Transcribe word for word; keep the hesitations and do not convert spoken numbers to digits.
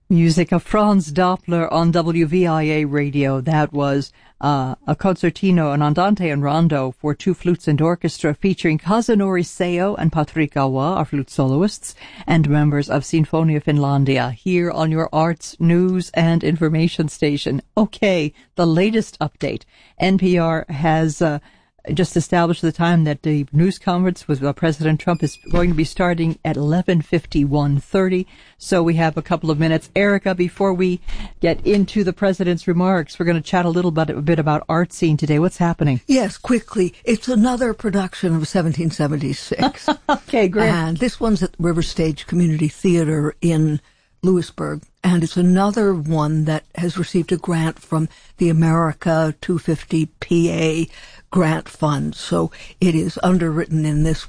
Music of Franz Doppler on W V I A radio. That was uh, a concertino, an andante and rondo for two flutes and orchestra featuring Kazunori Seo and Patrick Awa, our flute soloists, and members of Sinfonia Finlandia, here on your arts, news, and information station. Okay, the latest update. N P R has uh, just established the time that the news conference with uh, President Trump is going to be starting at eleven fifty-one thirty. So we have a couple of minutes. Erica, before we get into the president's remarks, we're going to chat a little bit, a bit about Art Scene today. What's happening? Yes, quickly. It's another production of seventeen seventy-six. Okay, great. And this one's at River Stage Community Theater in Lewisburg. And it's another one that has received a grant from the America two fifty P A grant fund. So it is underwritten in this